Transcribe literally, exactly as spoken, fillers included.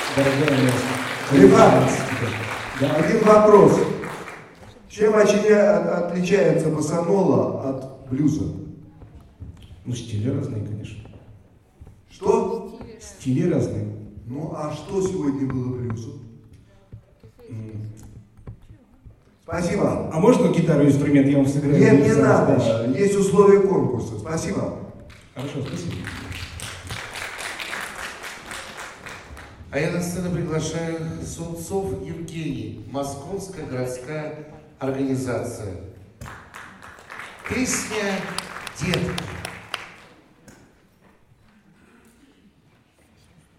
дорогая моя. Ребят, да, один вопрос. Чем очи- отличается босанола от блюза? Ну, стили разные, конечно. Что? Стили разные. Ну, а что сегодня было блюзом? Спасибо. А можно гитару инструмент я вам сыграю? Нет, не надо. Есть условия конкурса. Спасибо. Хорошо, спасибо. А я на сцену приглашаю Сунцов Евгений, Московская городская организация. Песня «Детка».